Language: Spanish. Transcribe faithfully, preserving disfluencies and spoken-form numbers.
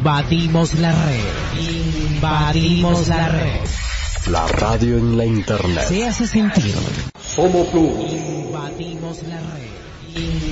Invadimos la red. Invadimos la red. La radio en la internet. Se hace sentir. Somos Plus. Invadimos la red.